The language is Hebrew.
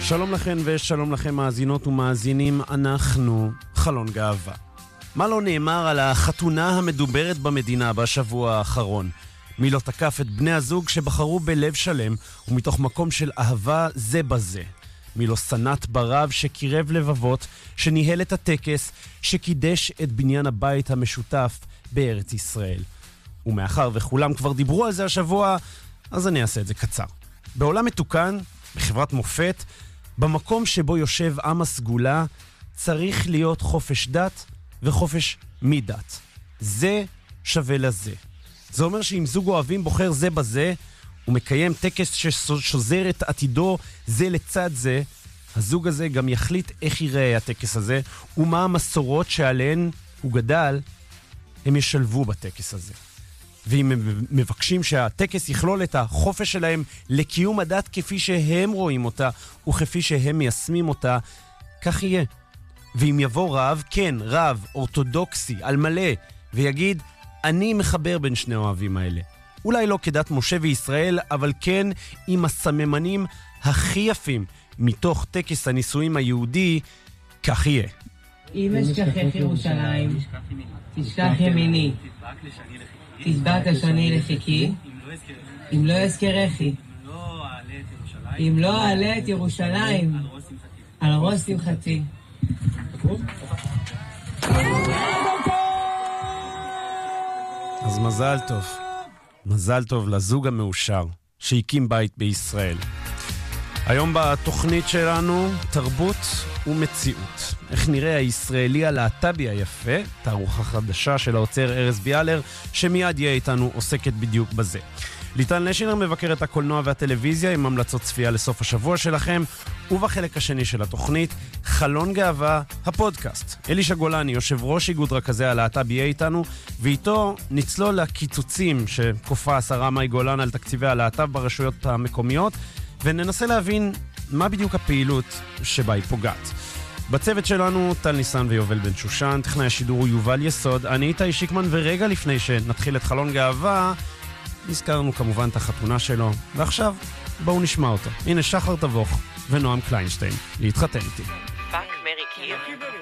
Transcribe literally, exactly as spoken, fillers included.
שלום לכם ושלום לכם מאזינות ומאזינים, אנחנו חלון גאווה. מה לא נאמר על החתונה המדוברת במדינה בשבוע האחרון? מי לא תקף את בני הזוג שבחרו בלב שלם ומתוך מקום של אהבה זה בזה? מי לא סנת ברב שקירב לבבות, שניהל את הטקס, שקידש את בניין הבית המשותף בארץ ישראל? ומאחר וכולם כבר דיברו על זה השבוע, אז אני אעשה את זה קצר. בעולם מתוקן, בחברת מופת, במקום שבו יושב עם הסגולה, צריך להיות חופש דת וחופש מדת. זה שווה לזה. זה אומר שאם זוג אוהבים בוחר זה בזה, ומקיים טקס ששוזר את עתידו זה לצד זה, הזוג הזה גם יחליט איך ייראה הטקס הזה, ומה המסורות שעליהן הוא גדל, הם ישלבו בטקס הזה. ואם הם מבקשים שהטקס יכלול את החופש שלהם לקיום הדת כפי שהם רואים אותה, וכפי שהם מיישמים אותה, כך יהיה. ואם יבוא רב, כן, רב אורתודוקסי, על מלא, ויגיד, אני מחבר בין שני האוהבים האלה. אולי לא כדת משה וישראל, אבל כן עם הסממנים הכי יפים מתוך טקס הנישואים היהודי, כך יהיה. אם אשכחך ירושלים, תשכח ימיני, תדבק לשני לחיקי, אם לא אזכרכי, אם לא אעלה את ירושלים על ראש שמחתי. אז מזל טוב, מזל טוב לזוג המאושר שהקים בית בישראל. היום בתוכנית שלנו תרבות ומציאות. איך נראה הישראלי הלהט"בי היפה, תערוכה חדשה של האוצר ארז ביאלר, שמיד יהיה איתנו עוסקת בדיוק בזה. ליטל נשינר מבקר את הקולנוע והטלוויזיה עם המלצות צפייה לסוף השבוע שלכם, ובחלק השני של התוכנית, חלון גאווה, הפודקאסט. אלישע גולני, יושב ראש איגוד רכזי הלהט"ב, יהיה איתנו, ואיתו נצלול לקיצוצים שכופה השרה מאי גולן על תקציבי הלהט"ב ברשויות המקומיות, וננסה להבין מה בדיוק הפעילות שבה היא פוגעת. בצוות שלנו טל ניסן ויובל בן שושן, טכנאי השידור הוא יובל יסוד, אני איתי שיקמן, ורגע לפני שנתחיל את חלון גאווה, נזכרנו כמובן את החתונה שלו, ועכשיו בואו נשמע אותו. הנה שחר תבוך ונועם קליינשטיין להתחתן איתי.